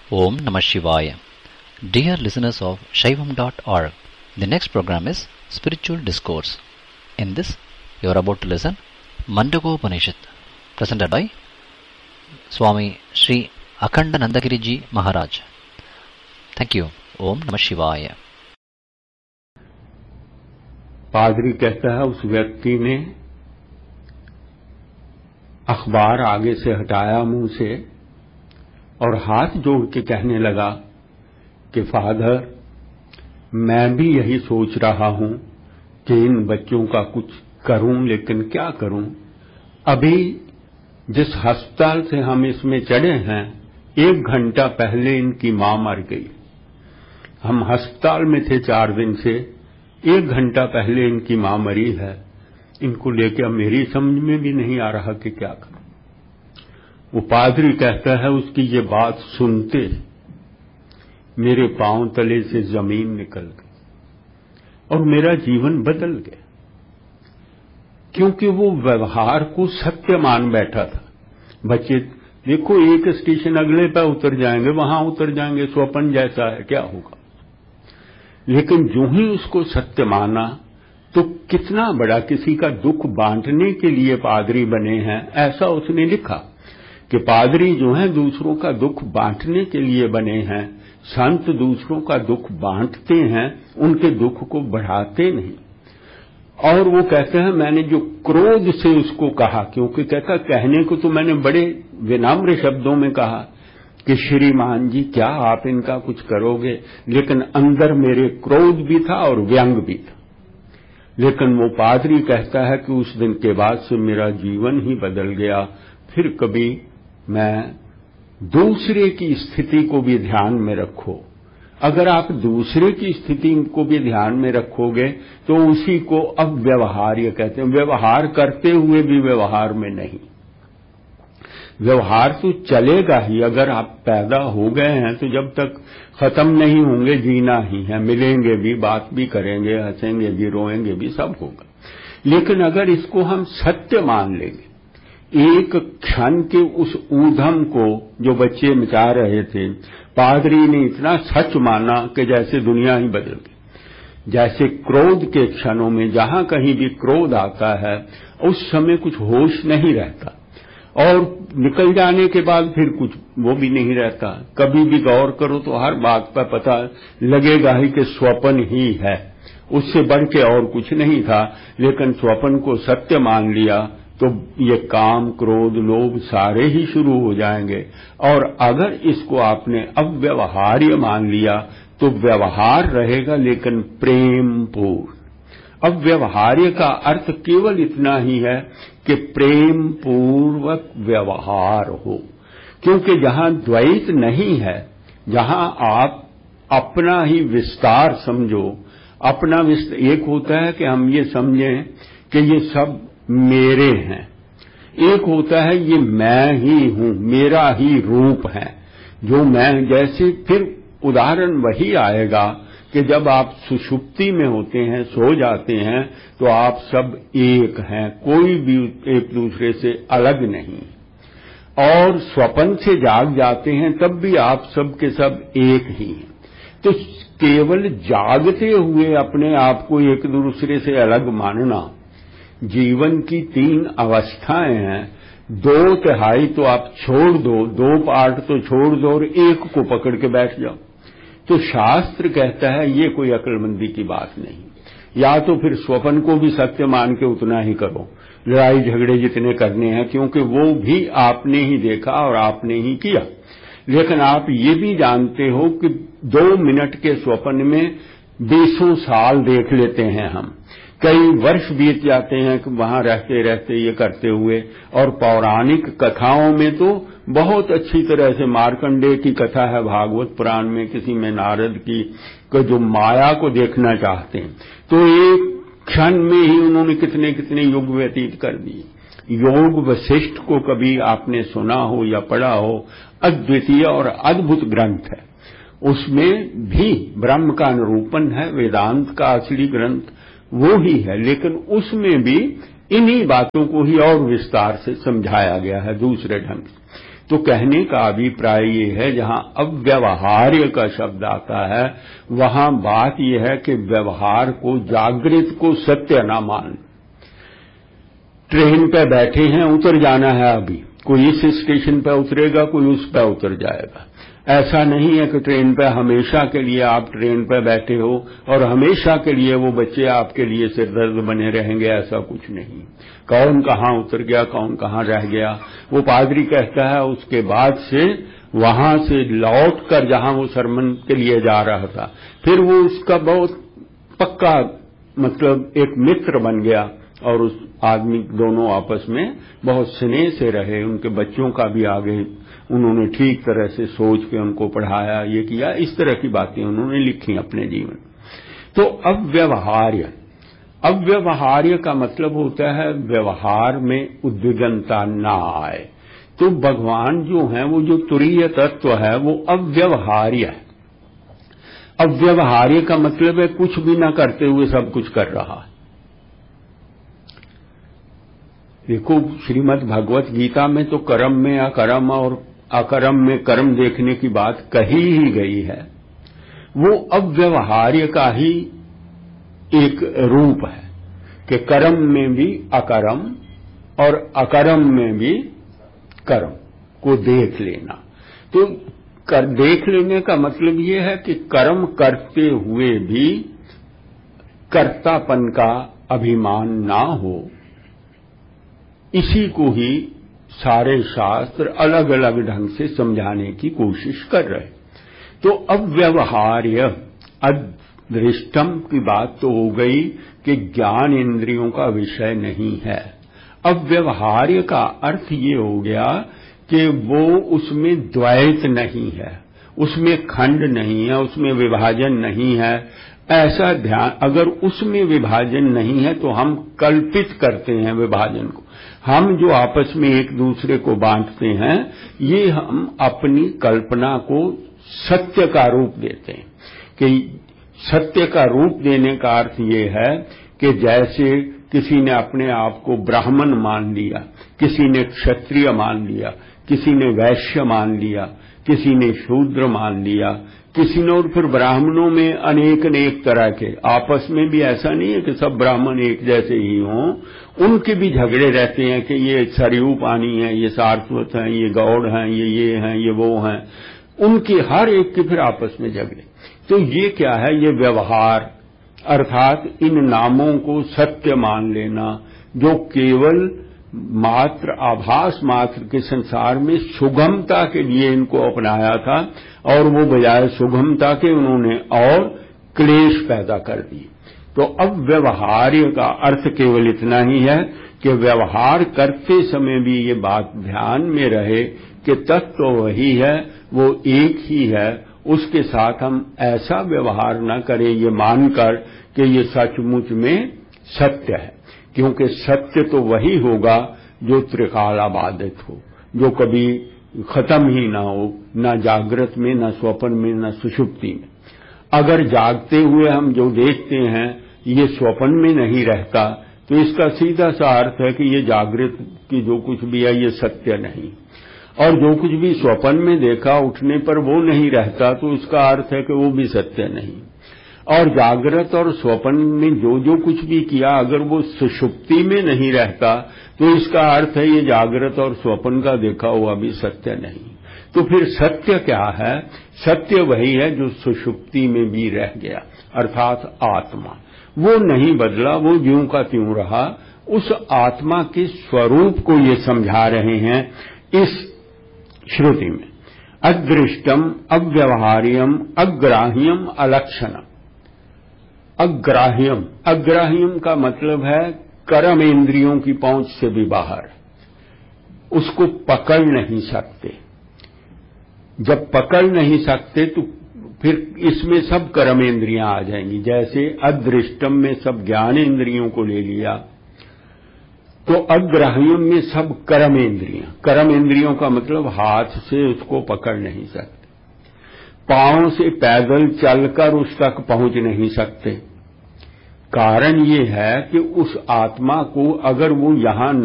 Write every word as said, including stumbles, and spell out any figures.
Om Namah Shivaya. Dear listeners of Shaivam dot org, the next program is Spiritual Discourse. In this, you are about to listen Mandagopanishad, presented by Swami Sri Akhanda Nandagiri Ji Maharaj. Thank you. Om Namah Shivaya. पादरी कहता है उस व्यक्ति ने अखबार आगे से हटाया मुंह से और हाथ जोड़ के कहने लगा कि फादर, मैं भी यही सोच रहा हूं कि इन बच्चों का कुछ करूं, लेकिन क्या करूं। अभी जिस अस्पताल से हम इसमें चढ़े हैं, एक घंटा पहले इनकी मां मर गई। हम अस्पताल में थे चार दिन से, एक घंटा पहले इनकी मां मरी है। इनको लेके अब मेरी समझ में भी नहीं आ रहा कि क्या करूं। वो पादरी कहता है उसकी ये बात सुनते मेरे पांव तले से जमीन निकल गई और मेरा जीवन बदल गया, क्योंकि वो व्यवहार को सत्य मान बैठा था। बच्चे देखो, एक स्टेशन अगले पे उतर जाएंगे, वहां उतर जाएंगे, स्वप्न जैसा है, क्या होगा। लेकिन जो ही उसको सत्य माना तो कितना बड़ा किसी का दुख बांटने के लिए पादरी बने हैं, ऐसा उसने लिखा कि पादरी जो हैं दूसरों का दुख बांटने के लिए बने हैं। संत दूसरों का दुख बांटते हैं, उनके दुख को बढ़ाते नहीं। और वो कहते हैं मैंने जो क्रोध से उसको कहा, क्योंकि कहता कहने को तो मैंने बड़े विनम्र शब्दों में कहा कि श्रीमान जी क्या आप इनका कुछ करोगे, लेकिन अंदर मेरे क्रोध भी था और व्यंग भी था। लेकिन वो पादरी कहता है कि उस दिन के बाद से मेरा जीवन ही बदल गया। फिर कभी मैं दूसरे की स्थिति को भी ध्यान में रखो। अगर आप दूसरे की स्थिति को भी ध्यान में रखोगे तो उसी को अब व्यवहार्य कहते हैं। व्यवहार करते हुए भी व्यवहार में नहीं। व्यवहार तो चलेगा ही। अगर आप पैदा हो गए हैं तो जब तक खत्म नहीं होंगे जीना ही है। मिलेंगे भी, बात भी करेंगे, हंसेंगे भी, रोएंगे भी, सब होगा। लेकिन अगर इसको हम सत्य मान लेंगे, एक क्षण के उस ऊधम को जो बच्चे मचा रहे थे, पादरी ने इतना सच माना कि जैसे दुनिया ही बदल गई। जैसे क्रोध के क्षणों में जहां कहीं भी क्रोध आता है उस समय कुछ होश नहीं रहता, और निकल जाने के बाद फिर कुछ वो भी नहीं रहता। कभी भी गौर करो तो हर बात पर पता लगेगा ही कि स्वप्न ही है, उससे बढ़ के और कुछ नहीं था। लेकिन स्वप्न को सत्य मान लिया तो ये काम, क्रोध, लोभ सारे ही शुरू हो जाएंगे। और अगर इसको आपने अव्यवहार्य मान लिया तो व्यवहार रहेगा लेकिन प्रेम पूर्ण। अव्यवहार्य का अर्थ केवल इतना ही है कि प्रेम पूर्वक व्यवहार हो, क्योंकि जहां द्वैत नहीं है, जहां आप अपना ही विस्तार समझो, अपना विस्तार एक होता है कि हम ये समझें कि ये सब मेरे हैं, एक होता है ये मैं ही हूं, मेरा ही रूप है जो मैं। जैसे फिर उदाहरण वही आएगा कि जब आप सुषुप्ति में होते हैं, सो जाते हैं, तो आप सब एक हैं, कोई भी एक दूसरे से अलग नहीं। और स्वप्न से जाग जाते हैं तब भी आप सब के सब एक ही हैं। तो केवल जागते हुए अपने आप को एक दूसरे से अलग मानना, जीवन की तीन अवस्थाएं हैं। दो तिहाई तो आप छोड़ दो, दो पार्ट तो छोड़ दो और एक को पकड़ के बैठ जाओ। तो शास्त्र कहता है ये कोई अक्लमंदी की बात नहीं। या तो फिर स्वप्न को भी सत्य मान के उतना ही करो, लड़ाई झगड़े जितने करने हैं, क्योंकि वो भी आपने ही देखा और आपने ही किया। लेकिन आप ये भी जानते हो कि दो मिनट के स्वप्न में बीसों साल देख लेते हैं हम, कई वर्ष बीत जाते हैं कि वहां रहते रहते ये करते हुए। और पौराणिक कथाओं में तो बहुत अच्छी तरह से मार्कंडेय की कथा है भागवत पुराण में, किसी में नारद की, कि जो माया को देखना चाहते हैं तो एक क्षण में ही उन्होंने कितने कितने युग व्यतीत कर दिए। योग वशिष्ठ को कभी आपने सुना हो या पढ़ा हो, अद्वितीय और अद्भुत ग्रंथ है। उसमें भी ब्रह्म का निरूपण है, वेदांत का असली ग्रंथ वो ही है। लेकिन उसमें भी इन्हीं बातों को ही और विस्तार से समझाया गया है दूसरे ढंग से। तो कहने का अभिप्राय ये है, जहां अव्यवहार्य का शब्द आता है वहां बात यह है कि व्यवहार को, जागृत को सत्य ना मान। ट्रेन पे बैठे हैं, उतर जाना है अभी, कोई इस स्टेशन पे उतरेगा, कोई उस पे उतर जाएगा। ऐसा नहीं है कि ट्रेन पे हमेशा के लिए आप ट्रेन पे बैठे हो और हमेशा के लिए वो बच्चे आपके लिए सिरदर्द बने रहेंगे, ऐसा कुछ नहीं। कौन कहां उतर गया, कौन कहां रह गया, वो पादरी कहता है उसके बाद से वहां से लौट कर जहां वो सरमन के लिए जा रहा था, फिर वो उसका बहुत पक्का मतलब एक मित्र बन गया और उस आदमी दोनों आपस में बहुत स्नेह से रहे। उनके बच्चों का भी आगे उन्होंने ठीक तरह से सोच के उनको पढ़ाया, ये किया, इस तरह की बातें उन्होंने लिखी अपने जीवन। तो अव्यवहार्य, अव्यवहार्य का मतलब होता है व्यवहार में उद्विग्नता ना आए। तो भगवान जो है वो जो तुरीय तत्व है वो अव्यवहार्य है। अव्यवहार्य का मतलब है कुछ भी ना करते हुए सब कुछ कर रहा है। देखो श्रीमद् भगवत गीता में तो कर्म में अकर्म और अकर्म में कर्म देखने की बात कही ही गई है। वो अव्यवहार्य का ही एक रूप है कि कर्म में भी अकर्म और अकर्म में भी कर्म को देख लेना। तो कर देख लेने का मतलब ये है कि कर्म करते हुए भी कर्तापन का अभिमान ना हो। इसी को ही सारे शास्त्र अलग अलग ढंग से समझाने की कोशिश कर रहे। तो अव्यवहार्य, अदृष्टम की बात तो हो गई कि ज्ञान इंद्रियों का विषय नहीं है। अव्यवहार्य का अर्थ ये हो गया कि वो उसमें द्वैत नहीं है, उसमें खंड नहीं है, उसमें विभाजन नहीं है। ऐसा ध्यान, अगर उसमें विभाजन नहीं है तो हम कल्पित करते हैं विभाजन को। हम जो आपस में एक दूसरे को बांटते हैं, ये हम अपनी कल्पना को सत्य का रूप देते हैं। कि सत्य का रूप देने का अर्थ ये है कि जैसे किसी ने अपने आप को ब्राह्मण मान लिया, किसी ने क्षत्रिय मान लिया, किसी ने वैश्य मान लिया, किसी ने शूद्र मान लिया, किसी ने, और फिर ब्राह्मणों में अनेक अनेक तरह के, आपस में भी ऐसा नहीं है कि सब ब्राह्मण एक जैसे ही हों, उनके भी झगड़े रहते हैं कि ये सरयू पानी है, ये सारस्वत है, ये गौड़ हैं, ये ये हैं, ये वो हैं, उनके हर एक के फिर आपस में झगड़े। तो ये क्या है, ये व्यवहार, अर्थात इन नामों को सत्य मान लेना, जो केवल मात्र आभास मात्र के संसार में सुगमता के लिए इनको अपनाया था, और वो बजाय सुगमता के उन्होंने और क्लेश पैदा कर दिए। तो अब व्यवहार्य का अर्थ केवल इतना ही है कि व्यवहार करते समय भी ये बात ध्यान में रहे कि तत्व तो वही है, वो एक ही है। उसके साथ हम ऐसा व्यवहार न करें ये मानकर कि ये सचमुच में सत्य है, क्योंकि सत्य तो वही होगा जो त्रिकालाबाधित हो, जो कभी खत्म ही ना हो, न जागृत में, न स्वप्न में, न सुषुप्ति में। अगर जागते हुए हम जो देखते हैं ये स्वप्न में नहीं रहता, तो इसका सीधा सा अर्थ है कि ये जागृत की जो कुछ भी है ये सत्य नहीं, और जो कुछ भी स्वप्न में देखा उठने पर वो नहीं रहता, तो इसका अर्थ है कि वो भी सत्य नहीं। और जागृत और स्वप्न में जो जो कुछ भी किया, अगर वो सुषुप्ति में नहीं रहता, तो इसका अर्थ है ये जागृत और स्वप्न का देखा हुआ भी सत्य नहीं। तो फिर सत्य क्या है? सत्य वही है जो सुषुप्ति में भी रह गया, अर्थात आत्मा। वो नहीं बदला, वो ज्यों का त्यों रहा। उस आत्मा के स्वरूप को ये समझा रहे हैं इस श्रुति में। अदृष्टम, अव्यवहार्यम, अग्राह्यम, अलक्षणम। अग्राह्यम, अग्राह्यम का मतलब है कर्म इंद्रियों की पहुंच से भी बाहर, उसको पकड़ नहीं सकते। जब पकड़ नहीं सकते तो फिर इसमें सब कर्म इंद्रियां आ जाएंगी। जैसे अदृष्टम में सब ज्ञान इंद्रियों को ले लिया, तो अग्राह्यम में सब कर्म इंद्रियां। कर्म इंद्रियों का मतलब हाथ से उसको पकड़ नहीं सकते, पांव से पैदल चलकर उस तक पहुंच नहीं सकते। कारण ये है कि उस आत्मा को अगर वो यहां